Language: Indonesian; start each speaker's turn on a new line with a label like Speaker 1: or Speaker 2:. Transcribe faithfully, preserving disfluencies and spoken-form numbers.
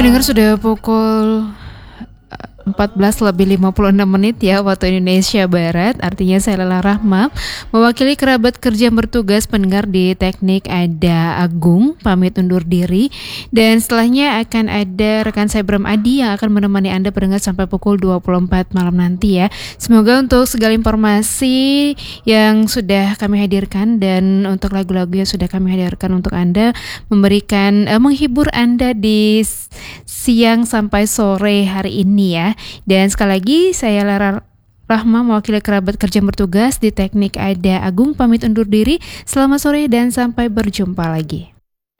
Speaker 1: Pendengar sudah pukul empat belas lebih lima puluh enam menit ya waktu Indonesia Barat. Artinya saya Lela Rahma mewakili kerabat kerja yang bertugas pendengar di teknik ada Agung pamit undur diri. Dan setelahnya akan ada rekan saya Bram Adi yang akan menemani Anda pendengar sampai pukul dua puluh empat malam nanti ya. Semoga untuk segala informasi yang sudah kami hadirkan dan untuk lagu-lagu yang sudah kami hadirkan untuk Anda memberikan eh, menghibur Anda di siang sampai sore hari ini ya. Dan sekali lagi saya Lara Rahma mewakili kerabat kerja bertugas di teknik ada Agung pamit undur diri. Selamat sore dan sampai berjumpa lagi.